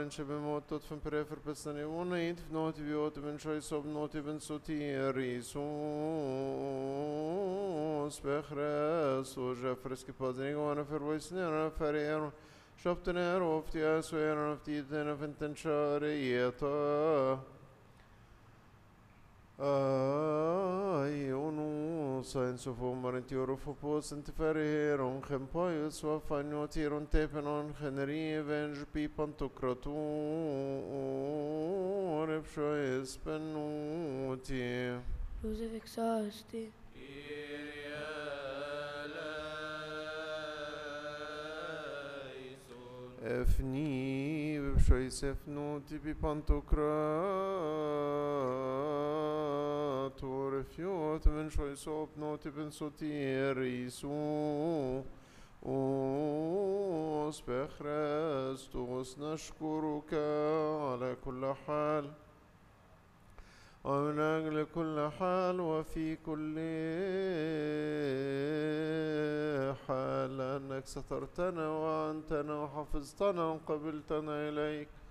människa bemottot från preferpestane onait fnoti viot ben choice of noti ben sotierisus bechres och jeffreski padring och ana förvoisnera färger شفتنا روفتي أسوير نفتيتنا فنتنشاريتا أونو ساينسوفو مرنتيورو بوس انتفاريرون خمبايوس وفانيوتيرون تيبنون خنري فنج بيبان تكراتو ربشويس بنوتي Crucifixasti. افني بشويس افنوتي ببانتوكرات ورفيوت من شويس ابنوتي بن سوتير يسوع بخرستوس نشكرك على كل حال ومن أجل كل حال وفي كل حال أنك سترتنا وأنتنا وحفظتنا وقبلتنا إليك